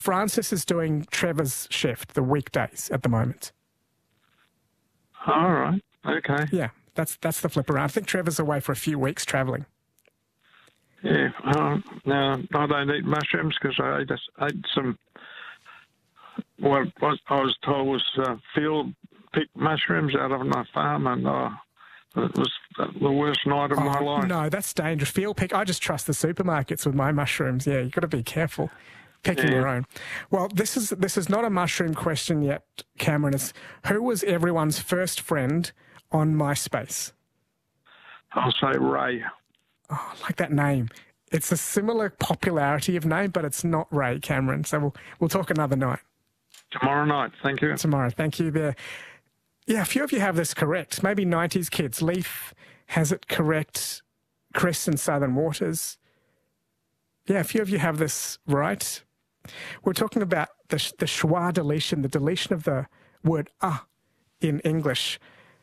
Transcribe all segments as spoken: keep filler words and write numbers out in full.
Francis is doing Trevor's shift, the weekdays at the moment. All right. Okay. Yeah, that's that's the flip around. I think Trevor's away for a few weeks travelling. Yeah. Um, no, I don't eat mushrooms because I ate, ate some, what, what I was told was uh, field picked mushrooms out of my farm, and uh, it was the worst night of oh, my life. No, that's dangerous. Field pick. I just trust the supermarkets with my mushrooms. Yeah, you've got to be careful picking Yeah. your own. Well, this is this is not a mushroom question yet, Cameron. It's who was everyone's first friend on MySpace? I'll say Ray. Oh, I like that name. It's a similar popularity of name, but it's not Ray, Cameron. So we'll we'll talk another night. Tomorrow night. Thank you. Tomorrow. Thank you there. Yeah, a few of you have this correct. Maybe nineties kids. Leaf has it correct. Chris and Southern Waters. Yeah, a few of you have this right. We're talking about the, the schwa deletion, the deletion of the word ah in English.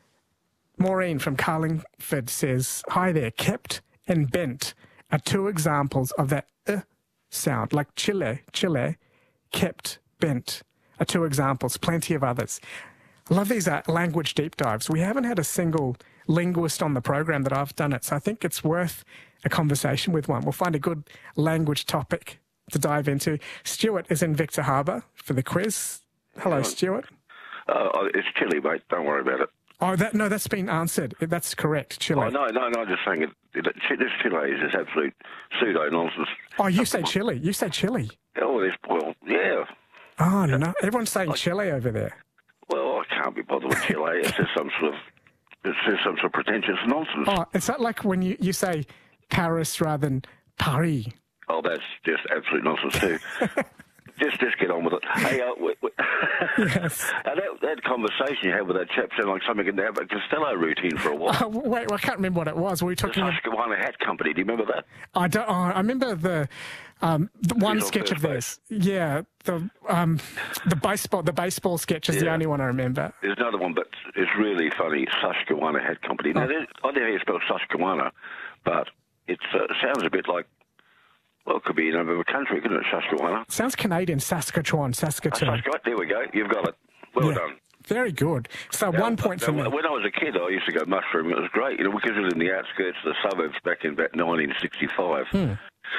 Maureen from Carlingford says, hi there, kept and bent are two examples of that uh sound, like chile, chile, kept, bent are two examples, plenty of others. I love these uh, language deep dives. We haven't had a single linguist on the program that I've done it, so I think it's worth a conversation with one. We'll find a good language topic to dive into. Stuart is in Victor Harbour for the quiz. Hello, Stuart. Uh, it's chilly, mate. Don't worry about it. Oh, that no, that's been answered. That's correct, Chile. Oh, no, no, no, I'm just saying it. it this Chile is just absolute pseudo-nonsense. Oh, you say Chile. You say Chile. Oh, this, well, yeah. Oh, no. Everyone's saying Chile over there. Well, I can't be bothered with Chile. It's just some sort of, it's just some sort of pretentious nonsense. Oh, it's not like when you, you say Paris rather than Paris. Oh, that's just absolute nonsense too. just, just get on with it. Hey, uh, we, we, yes. uh, that, that conversation you had with that chap sounded like something in the Abbott Costello routine for a while. Oh, wait, well, I can't remember what it was. Were we talking the about... Susquehanna Hat Company, do you remember that? I don't. Oh, I remember the, um, the one He's on sketch of first theirs. Yeah, the um, the baseball the baseball sketch is Yeah. the only one I remember. There's another one, but it's really funny. Susquehanna Hat Company. Now, Oh. there- I don't know how you spell Susquehanna, but it uh, sounds a bit like, well, it could be another country, couldn't it, Susquehanna? Sounds Canadian. Saskatchewan, Oh, Saskatoon. Saskatchewan, there we go. You've got it. Well Yeah. done. Very good. So Now, one point for now, me. When I was a kid, I used to go mushroom. It was great, you know, because it was in the outskirts of the suburbs back in about nineteen sixty-five. Hmm.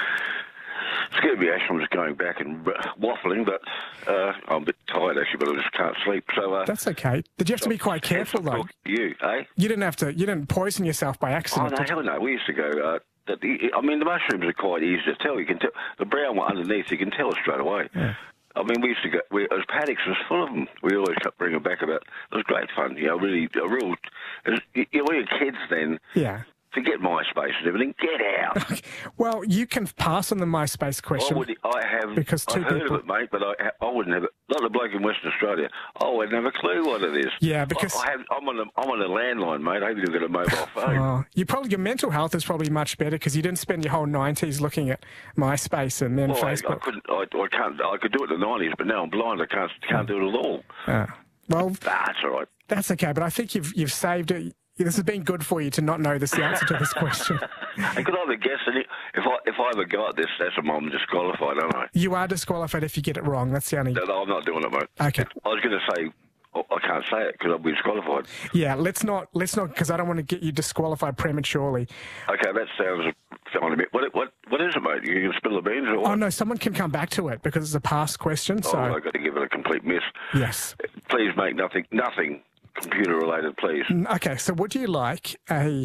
Excuse me, Ash, I'm just going back and uh, waffling, but uh, I'm a bit tired, actually, but I just can't sleep. So uh, That's okay. Did you have to be quite careful though? You, eh? You didn't have to. You didn't poison yourself by Oh, accident. no, did you? hell no. We used to go... Uh, that the, I mean, the mushrooms are quite easy to tell. You can tell the brown one underneath. You can tell straight away. Yeah. I mean, we used to go. We, as paddocks was full of them. We always kept bringing back about. It was great fun. You know, really, a real. It was, you know, when you're kids, then Yeah. forget MySpace and everything. Get out. Well, you can pass on the MySpace I question. would. I have. Because two I've heard people- of it, mate, but I, I wouldn't have it. Not a bloke in Western Australia. I wouldn't have a clue what it is. Yeah, because- I, I have. I'm on a. I'm on a landline, mate. I haven't even got a mobile phone. Oh, you probably your mental health is probably much better because you didn't spend your whole nineties looking at MySpace and then Well, I, I Facebook. couldn't. I, I can't. I could do it in the nineties, but now I'm blind. I can't. Can't do it at all. Ah. Well, That's all right. that's okay. But I think you've you've saved it. This has been good for you to not know this the answer to this question. I could either guess it. If I if I ever got this, that's a I'm disqualified, aren't I? You are disqualified if you get it wrong. That's the only. No, no, I'm not doing it, mate. Okay. I was going to say oh, I can't say it because I'll be disqualified. Yeah, let's not let's not because I don't want to get you disqualified prematurely. Okay, that sounds fine a bit. What what what is it, mate? You can spill the beans or what? Oh no, someone can come back to it because it's a past question. So Oh, I've got to give it a complete miss. yes. Please make nothing nothing computer related, please. Okay, so would you like a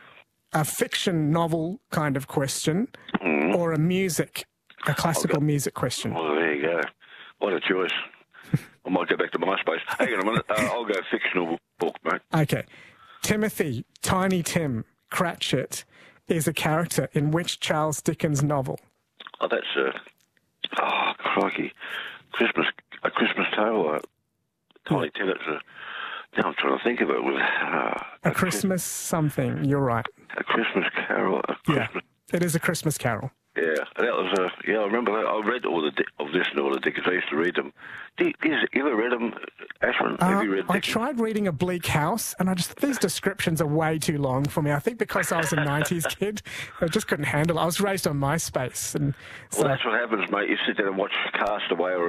a fiction novel kind of question Mm. or a music, a classical music question? Well, there you go. What a choice. I might go back to MySpace. Hang on a minute. Uh, I'll go fictional book, mate. Okay. Timothy, Tiny Tim Cratchit is a character in which Charles Dickens novel? Oh, that's a... Oh, crikey. Christmas... A Christmas Tale. Uh, Tiny Tim, it's a... Now I'm trying to think of it. With, uh, A a, Christmas something, you're right. a Christmas Carol. A Yeah, Christmas... it is A Christmas Carol. Yeah, and that was a yeah. I remember that. I read all the Di- I've listened to all the Dickens. I used to read them. Do you, do you you ever read them, Ashman? Uh, Have you read I Dickens? tried reading A Bleak House, and I just these descriptions are way too long for me. I think because I was a nineties kid, I just couldn't handle it. I was raised on MySpace, and so Well, that's what happens, mate. You sit there and watch Castaway or